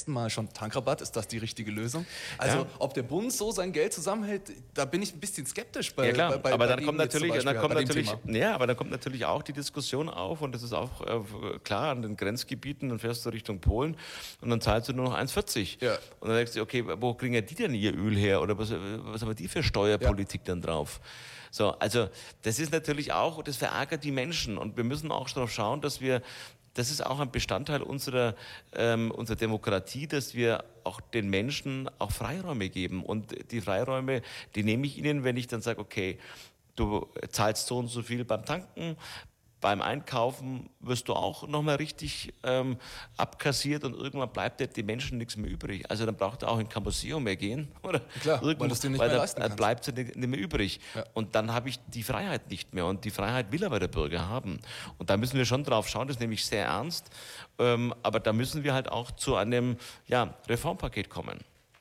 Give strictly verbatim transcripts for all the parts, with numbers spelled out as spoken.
letzten Mal schon, Tankrabatt, ist das die richtige Lösung? Also Ja. ob der Bund so sein Geld zusammenhält, da bin ich ein bisschen skeptisch bei, Ja klar, bei, bei, aber bei dann dem kommt jetzt zum natürlich, Beispiel, dann kommt bei dem natürlich, Thema. ja, aber dann kommt natürlich auch die Diskussion auf und das ist auch äh, klar an den Grenzgebieten, dann fährst du Richtung Polen und dann zahlst du nur noch eins vierzig. Ja. Und dann denkst du, okay, wo kriegen ja die denn ihr Öl her oder was, was haben die für Steuerpolitik dann drauf? So, also das ist natürlich auch, das verärgert die Menschen und wir müssen auch darauf schauen, dass wir, das ist auch ein Bestandteil unserer, ähm, unserer Demokratie, dass wir auch den Menschen auch Freiräume geben und die Freiräume, die nehme ich ihnen, wenn ich dann sage, okay, du zahlst so und so viel beim Tanken, beim Einkaufen wirst du auch nochmal richtig ähm, abkassiert und irgendwann bleibt ja den Menschen nichts mehr übrig. Also dann braucht er auch in kein Museum mehr gehen. Oder Klar, weil du's dir nicht weil mehr dann, leisten dann kannst. bleibt es nicht, nicht mehr übrig. Ja. Und dann habe ich die Freiheit nicht mehr. Und die Freiheit will aber der Bürger haben. Und da müssen wir schon drauf schauen, das nehme ich sehr ernst. Ähm, aber da müssen wir halt auch zu einem ja, Reformpaket kommen.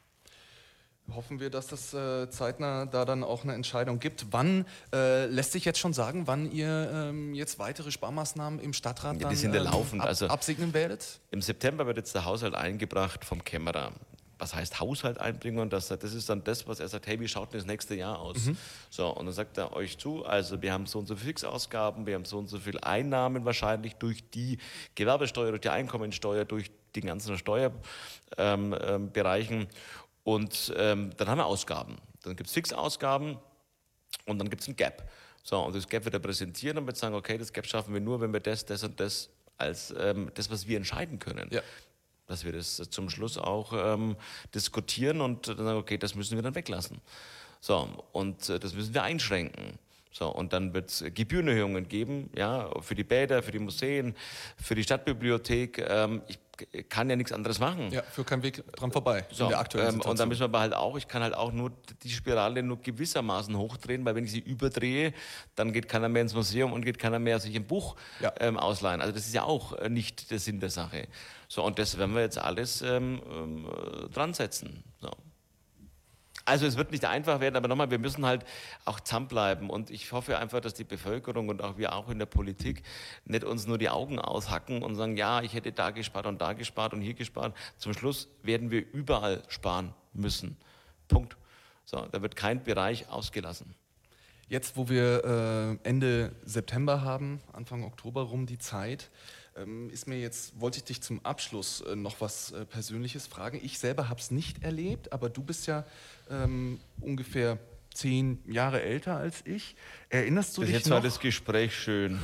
Hoffen wir, dass das äh, zeitnah da dann auch eine Entscheidung gibt. Wann, äh, lässt sich jetzt schon sagen, wann ihr ähm, jetzt weitere Sparmaßnahmen im Stadtrat Ja, dann die sind ja ähm, laufend, ab, also- absegnen werdet? Im September wird jetzt der Haushalt eingebracht vom Kämmerer. Was heißt Haushalt einbringen? Das, das ist dann das, was er sagt, hey, wie schaut denn das nächste Jahr aus? Mhm. So, und dann sagt er euch zu, also wir haben so und so viele Fixausgaben, wir haben so und so viele Einnahmen wahrscheinlich durch die Gewerbesteuer, durch die Einkommensteuer, durch die ganzen Steuerbereichen. Ähm, ähm, Bereichen. Und ähm, dann haben wir Ausgaben. Dann gibt es Fixausgaben und dann gibt es ein Gap. So, und das Gap wird er präsentieren und wird sagen, okay, das Gap schaffen wir nur, wenn wir das, das und das als ähm, das, was wir entscheiden können. Ja. Dass wir das zum Schluss auch ähm, diskutieren und dann sagen, okay, das müssen wir dann weglassen. So, und äh, das müssen wir einschränken. So, und dann wird es Gebührenerhöhungen geben, ja, für die Bäder, für die Museen, für die Stadtbibliothek. Ähm, ich kann ja nichts anderes machen. Ja, führt kein Weg dran vorbei So, in der aktuellen ähm, Situation. und dann müssen wir aber halt auch, ich kann halt auch nur die Spirale nur gewissermaßen hochdrehen, weil wenn ich sie überdrehe, dann geht keiner mehr ins Museum und geht keiner mehr sich ein Buch Ja. ähm, ausleihen. Also das ist ja auch äh, nicht der Sinn der Sache. So, und das werden wir jetzt alles ähm, ähm, dran setzen. So. Also es wird nicht einfach werden, aber nochmal, wir müssen halt auch zusammenbleiben und ich hoffe einfach, dass die Bevölkerung und auch wir auch in der Politik nicht uns nur die Augen aushacken und sagen, ja, ich hätte da gespart und da gespart und hier gespart. Zum Schluss werden wir überall sparen müssen. Punkt. So, da wird kein Bereich ausgelassen. Jetzt, wo wir äh, Ende September haben, Anfang Oktober rum die Zeit, ähm, ist mir jetzt, wollte ich dich zum Abschluss äh, noch was äh, Persönliches fragen. Ich selber habe es nicht erlebt, aber du bist ja ähm, ungefähr zehn Jahre älter als ich. Erinnerst du Bis dich jetzt noch? war das Gespräch schön.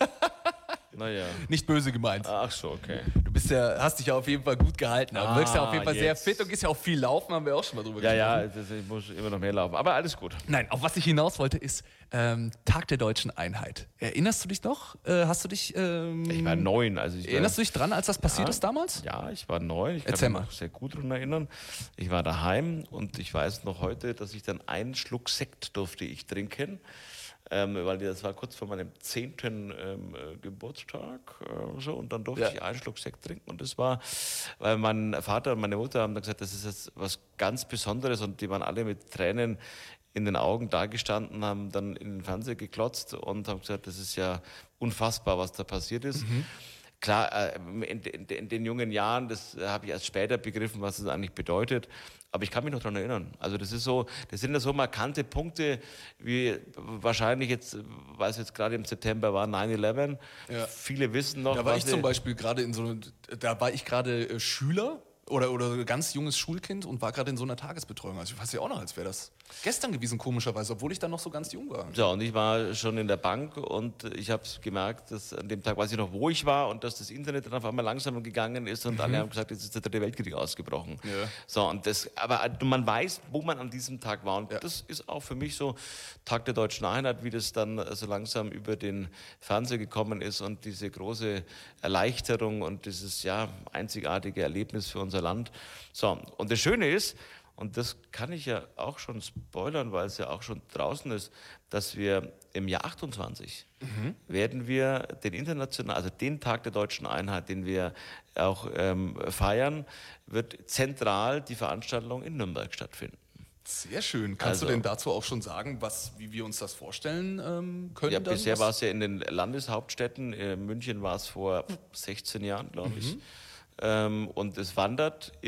Naja. Nicht böse gemeint. Ach so, okay. Du bist ja, hast dich ja auf jeden Fall gut gehalten. Du Ah, wirkst ja auf jeden Fall sehr jetzt. fit und gehst ja auch viel laufen, haben wir auch schon mal drüber Ja, ja, gesprochen. das, ich muss immer noch mehr laufen. Aber alles gut. Nein, auf was ich hinaus wollte, ist ähm, Tag der Deutschen Einheit. Erinnerst du dich noch? Äh, hast du dich... Ähm, Ich war neun. Also ich war, erinnerst du dich dran, als das passiert ist damals? Ja, ich war neun. Ich kann Erzähl mich mal. noch sehr gut daran erinnern. Ich war daheim und ich weiß noch heute, dass ich dann einen Schluck Sekt durfte ich trinken. Ähm, weil das war kurz vor meinem zehnten Ähm, äh, Geburtstag äh, so, und dann durfte Ja. ich einen Schluck Sekt trinken und das war, weil mein Vater und meine Mutter haben dann gesagt, das ist jetzt was ganz Besonderes und die waren alle mit Tränen in den Augen dagestanden, haben dann in den Fernseher geklotzt und haben gesagt, das ist ja unfassbar, was da passiert ist. Mhm. Klar, äh, in, in, in den jungen Jahren, das äh, habe ich erst später begriffen, was das eigentlich bedeutet. Aber ich kann mich noch daran erinnern. Also das ist so, das sind ja so markante Punkte, wie wahrscheinlich jetzt, weil es jetzt gerade im September war, nine eleven. Ja. Viele wissen noch, Da war was ich zum sie- Beispiel gerade in so einer, da war ich gerade äh, Schüler oder, oder ganz junges Schulkind und war gerade in so einer Tagesbetreuung. Also ich weiß ja auch noch, als wäre das gestern gewesen, komischerweise, obwohl ich dann noch so ganz jung war. So, und ich war schon in der Bank und ich habe gemerkt, dass an dem Tag weiß ich noch, wo ich war und dass das Internet dann auf einmal langsamer gegangen ist und alle haben gesagt, jetzt ist der dritte Weltkrieg ausgebrochen. Ja. So, und das, aber man weiß, wo man an diesem Tag war und Ja. das ist auch für mich so Tag der Deutschen Einheit, wie das dann so langsam über den Fernseher gekommen ist und diese große Erleichterung und dieses, ja, einzigartige Erlebnis für unser Land. So, und das Schöne ist, und das kann ich ja auch schon spoilern, weil es ja auch schon draußen ist, dass wir im Jahr achtundzwanzig Mhm. werden wir den internationalen, also den Tag der Deutschen Einheit, den wir auch ähm, feiern, wird zentral die Veranstaltung in Nürnberg stattfinden. Sehr schön. Kannst Also- du denn dazu auch schon sagen, was, wie wir uns das vorstellen ähm, können? Ja, dann? bisher Was- war es ja in den Landeshauptstädten. In München war es vor sechzehn Jahren, glaube ich. Ähm, und es wandert